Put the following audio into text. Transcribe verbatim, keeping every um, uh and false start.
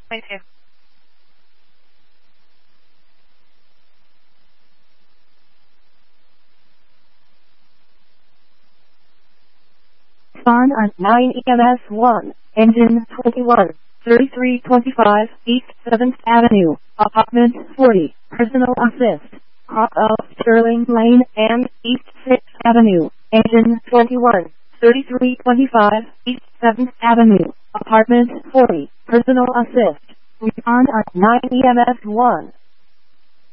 Right here. Spawn on nine E M S one, engine twenty-one, thirty-three twenty-five, East seventh Avenue, apartment forty, personal assist, cross of Sterling Lane and East sixth Avenue, engine twenty-one, thirty-three twenty-five, East seventh Avenue, apartment forty, personal assist, respond on nine E M S one.